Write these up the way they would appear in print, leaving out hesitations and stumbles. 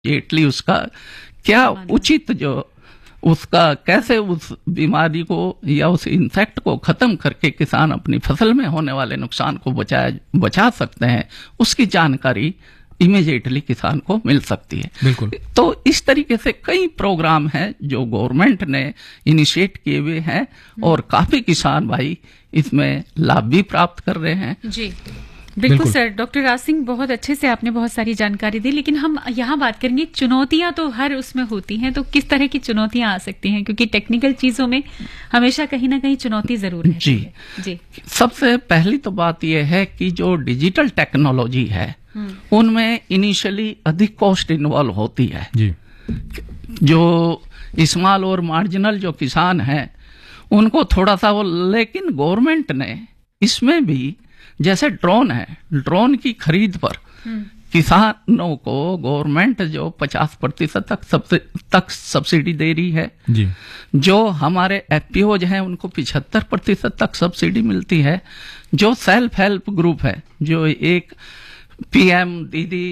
Immediately उसका क्या उचित जो उसका कैसे उस बीमारी को या उस इंसेक्ट को खत्म करके किसान अपनी फसल में होने वाले नुकसान को बचा सकते हैं, उसकी जानकारी इमीडिएटली किसान को मिल सकती है। बिल्कुल। तो इस तरीके से कई प्रोग्राम हैं जो गवर्नमेंट ने इनिशिएट किए हुए हैं और काफी किसान भाई इसमें लाभ भी प्राप्त कर रहे हैं। जी बिल्कुल सर। डॉक्टर राज सिंह, बहुत अच्छे से आपने बहुत सारी जानकारी दी, लेकिन हम यहाँ बात करेंगे चुनौतियां तो हर उसमें होती हैं, तो किस तरह की चुनौतियां आ सकती हैं, क्योंकि टेक्निकल चीजों में हमेशा कहीं ना कहीं चुनौती जरूर है। जी सबसे पहली तो बात यह है कि जो डिजिटल टेक्नोलॉजी है उनमें इनिशियली अधिक कॉस्ट इन्वॉल्व होती है जी। जो स्मॉल और मार्जिनल जो किसान हैं उनको थोड़ा सा वो, लेकिन गवर्नमेंट ने इसमें भी जैसे ड्रोन है, ड्रोन की खरीद पर किसानों को गवर्नमेंट जो 50% तक सब्सिडी दे रही है जी। जो हमारे एफपीओज हैं उनको 75% तक सब्सिडी मिलती है। जो सेल्फ हेल्प ग्रुप है, जो एक पीएम दीदी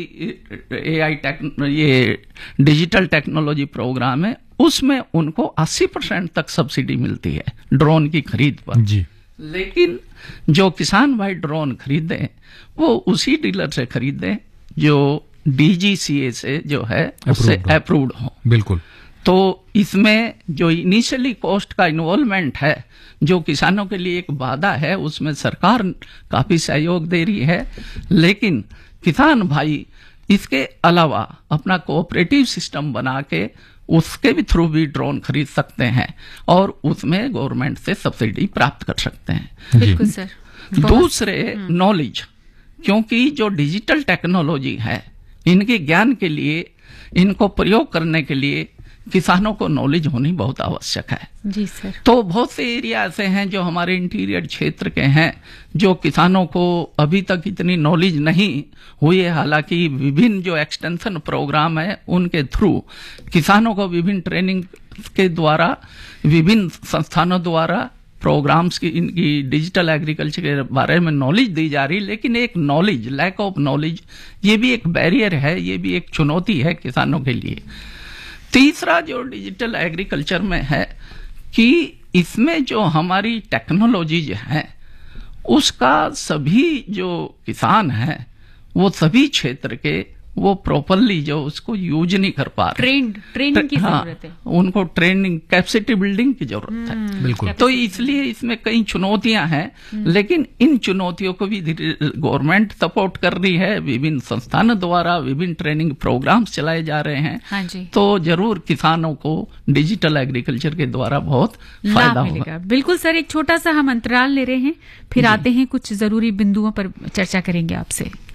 ये डिजिटल टेक्नोलॉजी प्रोग्राम है, उसमें उनको 80% तक सब्सिडी मिलती है ड्रोन की खरीद पर जी। लेकिन जो किसान भाई ड्रोन खरीदे वो उसी डीलर से खरीदे जो डीजीसीए से जो है उससे अप्रूव्ड हो। बिल्कुल। तो इसमें जो इनिशियली कॉस्ट का इन्वॉल्वमेंट है जो किसानों के लिए एक बाधा है, उसमें सरकार काफी सहयोग दे रही है, लेकिन किसान भाई इसके अलावा अपना कोऑपरेटिव सिस्टम बना के उसके भी थ्रू भी ड्रोन खरीद सकते हैं और उसमें गवर्नमेंट से सब्सिडी प्राप्त कर सकते हैं। बिल्कुल सर। दूसरे नॉलेज, क्योंकि जो डिजिटल टेक्नोलॉजी है इनके ज्ञान के लिए, इनको प्रयोग करने के लिए किसानों को नॉलेज होनी बहुत आवश्यक है जी सर। तो बहुत से एरिया ऐसे हैं जो हमारे इंटीरियर क्षेत्र के हैं जो किसानों को अभी तक इतनी नॉलेज नहीं हुई है। हालांकि विभिन्न जो एक्सटेंशन प्रोग्राम है उनके थ्रू किसानों को विभिन्न ट्रेनिंग के द्वारा, विभिन्न संस्थानों द्वारा प्रोग्राम्स की इनकी डिजिटल एग्रीकल्चर के बारे में नॉलेज दी जा रही, लेकिन एक नॉलेज, लैक ऑफ नॉलेज, ये भी एक बैरियर है, ये भी एक चुनौती है किसानों के लिए। तीसरा जो डिजिटल एग्रीकल्चर में है कि इसमें जो हमारी टेक्नोलॉजी है उसका सभी जो किसान हैं वो सभी क्षेत्र के वो प्रॉपरली जो उसको यूज नहीं कर पा रहे। ट्रेनिंग की जरूरत है, उनको ट्रेनिंग, कैपेसिटी बिल्डिंग की जरूरत है। बिल्कुल। तो इसलिए इसमें कई चुनौतियां हैं, लेकिन इन चुनौतियों को भी गवर्नमेंट सपोर्ट कर रही है, विभिन्न संस्थानों द्वारा विभिन्न ट्रेनिंग प्रोग्राम्स चलाए जा रहे हैं। हाँ जी। तो जरूर किसानों को डिजिटल एग्रीकल्चर के द्वारा बहुत फायदा होगा। बिल्कुल सर। एक छोटा सा हम अंतराल ले रहे हैं, फिर आते हैं, कुछ जरूरी बिंदुओं पर चर्चा करेंगे आपसे।